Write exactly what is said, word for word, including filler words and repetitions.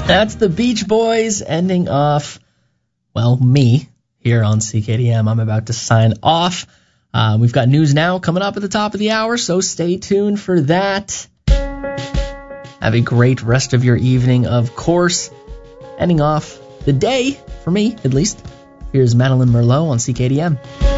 That's the Beach Boys ending off, well, me here on C K D M. I'm about to sign off. Uh, we've got news now coming up at the top of the hour, so stay tuned for that. Have a great rest of your evening, of course. Ending off the day, for me at least, here's Madeline Merlot on C K D M.